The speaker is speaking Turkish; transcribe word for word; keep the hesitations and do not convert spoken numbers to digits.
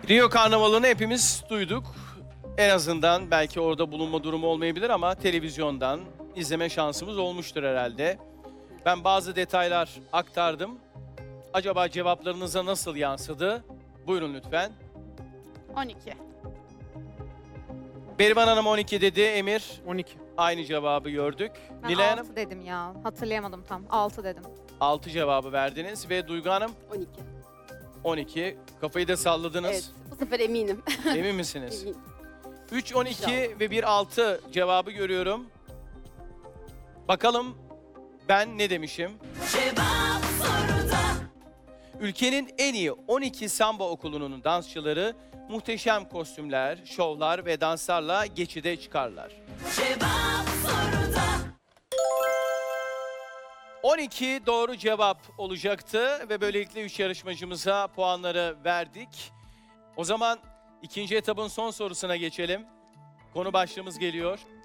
Rio Karnavalı'nı hepimiz duyduk. En azından belki orada bulunma durumu olmayabilir ama televizyondan izleme şansımız olmuştur herhalde. Ben bazı detaylar aktardım. Acaba cevaplarınıza nasıl yansıdı? Buyurun lütfen. on iki. Berivan Hanım on iki dedi, Emir on iki. aynı cevabı gördük. Ben Nilay altı Hanım dedim ya. Hatırlayamadım tam. altı dedim. altı cevabı verdiniz ve Duygu Hanım on iki. on iki. Kafayı da salladınız. Evet, bu sefer eminim. Emin misiniz? Eminim. üç, on iki ve bir altı cevabı görüyorum. Bakalım ben ne demişim? Ülkenin en iyi on iki samba okulunun dansçıları muhteşem kostümler, şovlar ve danslarla geçide çıkarlar. on iki doğru cevap olacaktı ve böylelikle üç yarışmacımıza puanları verdik. O zaman ikinci etapın son sorusuna geçelim. Konu başlığımız geliyor.